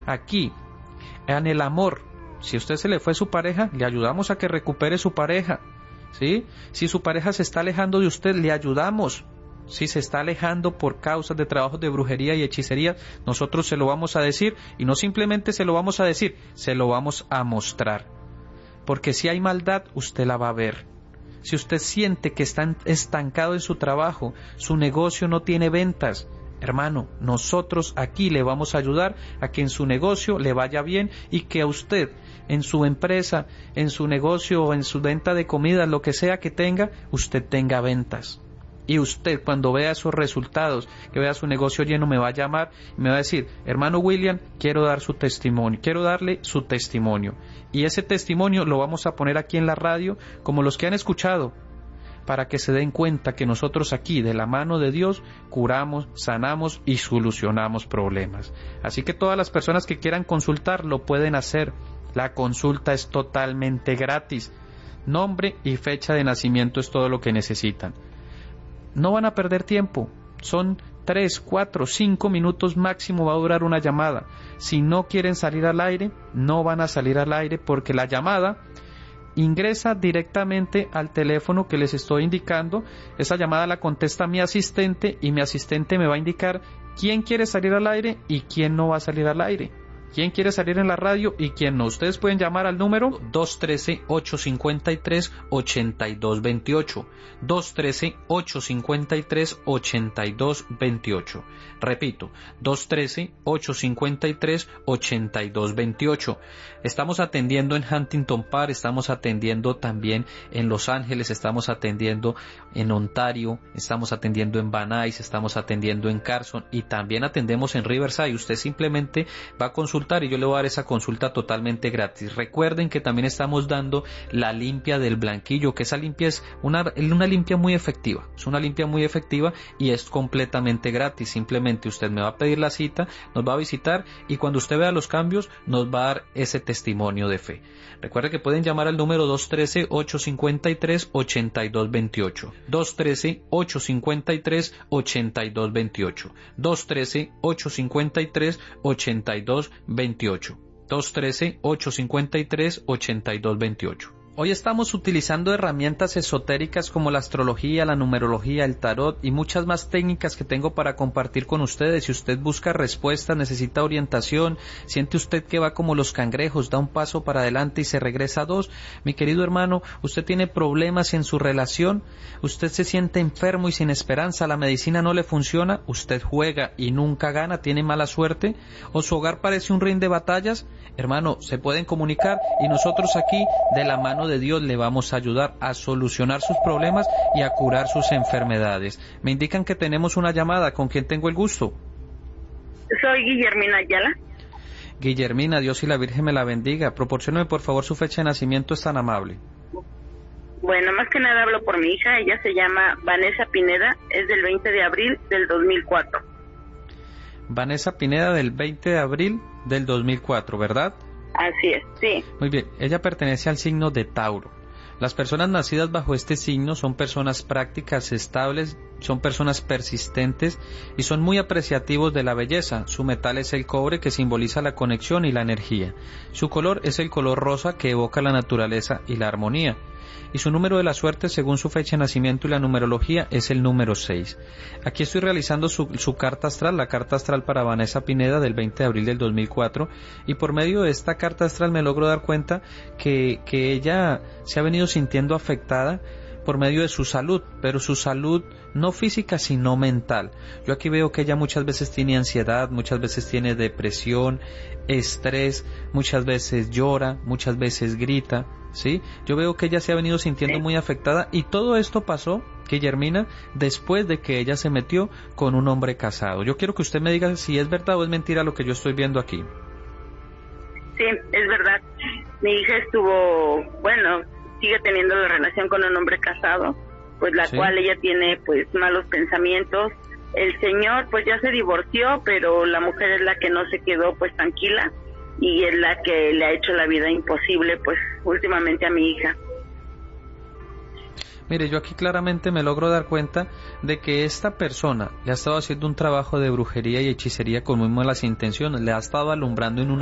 Aquí, en el amor, si a usted se le fue su pareja, le ayudamos a que recupere su pareja, ¿sí? Si su pareja se está alejando de usted, le ayudamos. Si se está alejando por causas de trabajos de brujería y hechicería, nosotros se lo vamos a decir, y no simplemente se lo vamos a decir, se lo vamos a mostrar. Porque si hay maldad, usted la va a ver. Si usted siente que está estancado en su trabajo, su negocio no tiene ventas, hermano, nosotros aquí le vamos a ayudar a que en su negocio le vaya bien y que a usted, en su empresa, en su negocio o en su venta de comida, lo que sea que tenga, usted tenga ventas. Y usted, cuando vea esos resultados, que vea su negocio lleno, me va a llamar y me va a decir: hermano William, quiero dar su testimonio, quiero darle su testimonio. Y ese testimonio lo vamos a poner aquí en la radio, como los que han escuchado, para que se den cuenta que nosotros aquí, de la mano de Dios, curamos, sanamos y solucionamos problemas. Así que todas las personas que quieran consultar lo pueden hacer. La consulta es totalmente gratis. Nombre y fecha de nacimiento es todo lo que necesitan. No van a perder tiempo. Son 3, 4, 5 minutos máximo va a durar una llamada. Si no quieren salir al aire, no van a salir al aire, porque la llamada ingresa directamente al teléfono que les estoy indicando. Esa llamada la contesta mi asistente y mi asistente me va a indicar quién quiere salir al aire y quién no va a salir al aire, quién quiere salir en la radio y quién no. Ustedes pueden llamar al número 213-853-8228, 213-853-8228. Repito, 213-853-8228. Estamos atendiendo en Huntington Park, estamos atendiendo también en Los Ángeles, estamos atendiendo en Ontario, estamos atendiendo en Van Nuys, estamos atendiendo en Carson y también atendemos en Riverside. Usted simplemente va a consultar y yo le voy a dar esa consulta totalmente gratis. Recuerden que también estamos dando la limpia del blanquillo, que esa limpia es una limpia muy efectiva, es una limpia muy efectiva y es completamente gratis. Simplemente usted me va a pedir la cita, nos va a visitar y cuando usted vea los cambios nos va a dar ese testimonio de fe. Recuerde que pueden llamar al número 213-853-8228, 213-853-8228, 213-853-8228, 213-853-8228. Hoy estamos utilizando herramientas esotéricas como la astrología, la numerología, el tarot y muchas más técnicas que tengo para compartir con ustedes. Si usted busca respuestas, necesita orientación, siente usted que va como los cangrejos, da un paso para adelante y se regresa 2, mi querido hermano, usted tiene problemas en su relación, usted se siente enfermo y sin esperanza, la medicina no le funciona, usted juega y nunca gana, tiene mala suerte, o su hogar parece un ring de batallas, hermano, se pueden comunicar y nosotros aquí, de la mano de Dios, le vamos a ayudar a solucionar sus problemas y a curar sus enfermedades. Me indican que tenemos una llamada. ¿Con quién tengo el gusto? Soy Guillermina Ayala. Guillermina, Dios y la Virgen me la bendiga. Proporcióneme por favor su fecha de nacimiento, es tan amable. Bueno, más que nada hablo por mi hija. Ella se llama Vanessa Pineda, es del 20 de abril del 2004. Vanessa Pineda, del 20 de abril del 2004, ¿verdad? Así es, sí. Muy bien, ella pertenece al signo de Tauro. Las personas nacidas bajo este signo son personas prácticas, estables, son personas persistentes y son muy apreciativos de la belleza. Su metal es el cobre, que simboliza la conexión y la energía. Su color es el color rosa, que evoca la naturaleza y la armonía. Y su número de la suerte, según su fecha de nacimiento y la numerología, es el número 6. Aquí estoy realizando su carta astral, la carta astral para Vanessa Pineda del 20 de abril del 2004, y por medio de esta carta astral me logro dar cuenta que ella se ha venido sintiendo afectada por medio de su salud, pero su salud no física sino mental. Yo aquí veo que ella muchas veces tiene ansiedad, muchas veces tiene depresión, estrés, muchas veces llora, muchas veces grita, ¿sí? Yo veo que ella se ha venido sintiendo muy afectada y todo esto pasó, Guillermina, después de que ella se metió con un hombre casado. Yo quiero que usted me diga si es verdad o es mentira lo que yo estoy viendo aquí. Sí, es verdad. Mi hija sigue teniendo la relación con un hombre casado, pues la cual ella tiene pues malos pensamientos. El señor pues ya se divorció, pero la mujer es la que no se quedó pues tranquila y es la que le ha hecho la vida imposible pues últimamente a mi hija. Mire, yo aquí claramente me logro dar cuenta de que esta persona le ha estado haciendo un trabajo de brujería y hechicería con muy malas intenciones, le ha estado alumbrando en una